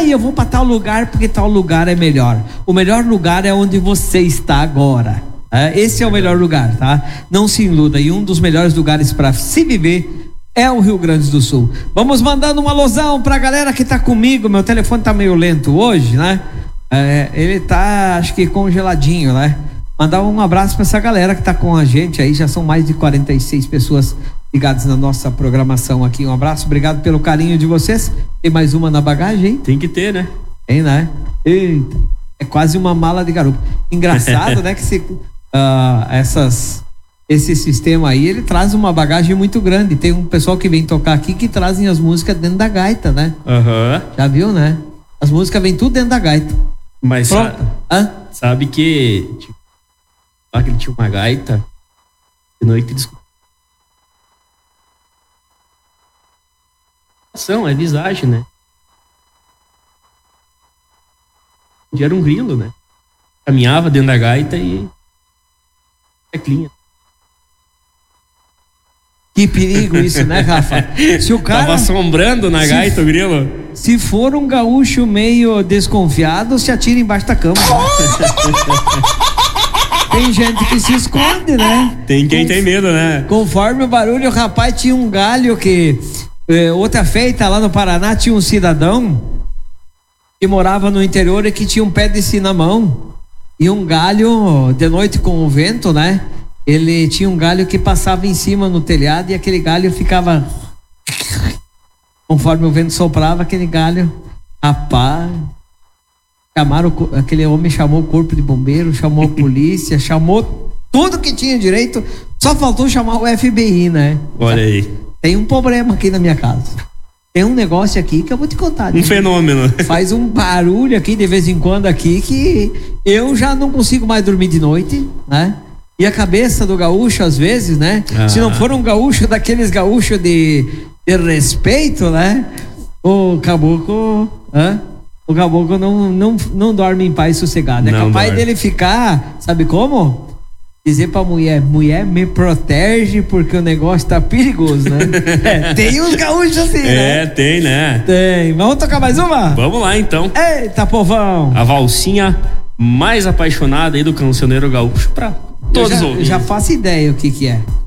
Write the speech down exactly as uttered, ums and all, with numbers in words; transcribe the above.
Ah, eu vou para tal lugar porque tal lugar é melhor. O melhor lugar é onde você está agora. É, esse é o melhor lugar, tá? Não se iluda. E um dos melhores lugares para se viver é o Rio Grande do Sul. Vamos mandando um alusão pra galera que tá comigo. Meu telefone tá meio lento hoje, né? É, ele tá, acho que congeladinho, né? Mandar um abraço pra essa galera que tá com a gente aí. Já são mais de quarenta e seis pessoas ligadas na nossa programação aqui. Um abraço, obrigado pelo carinho de vocês. Tem mais uma na bagagem, hein? Tem que ter, né? Tem, né? Eita, é quase uma mala de garupa. Engraçado, né? Que se, uh, essas... Esse sistema aí, ele traz uma bagagem muito grande. Tem um pessoal que vem tocar aqui que trazem as músicas dentro da gaita, né? Aham. Uhum. Já viu, né? As músicas vêm tudo dentro da gaita. Mas pronto. Sabe, Hã? sabe que tipo, lá que ele tinha uma gaita, de noite eles... É visagem, né? Era um grilo, né? Caminhava dentro da gaita e... teclinha. Que perigo isso, né, Rafa? Se o cara... Tava assombrando na gaita o grilo. Se for um gaúcho meio desconfiado, se atira embaixo da cama. Tem gente que se esconde, né? Tem quem Com... tem medo, né? Conforme o barulho, o rapaz tinha um galho que... É, outra feita lá no Paraná, tinha um cidadão que morava no interior e que tinha um pé de cinamão. E um galho, de noite com o vento, né? Ele tinha um galho que passava em cima no telhado e aquele galho ficava... Conforme o vento soprava, aquele galho... Rapaz... Chamaram, aquele homem chamou o corpo de bombeiro, chamou a polícia, chamou tudo que tinha direito, só faltou chamar o F B I, né? Olha aí. Tem um problema aqui na minha casa. Tem um negócio aqui que eu vou te contar. Um né? fenômeno. Faz um barulho aqui de vez em quando aqui que eu já não consigo mais dormir de noite, né? E a cabeça do gaúcho, às vezes, né? Ah. Se não for um gaúcho daqueles gaúchos de, de respeito, né? O caboclo, hã? O caboclo não, não, não dorme em paz sossegado. É não capaz dorme. Dele ficar, sabe como? Dizer pra mulher, mulher, me protege porque o negócio tá perigoso, né? É, tem uns gaúchos assim, é, né? É, tem, né? Tem. Vamos tocar mais uma? Vamos lá, então. Eita, povão! A valsinha mais apaixonada aí do cancioneiro gaúcho pra todos os ouvintes. Já faço ideia o que que é.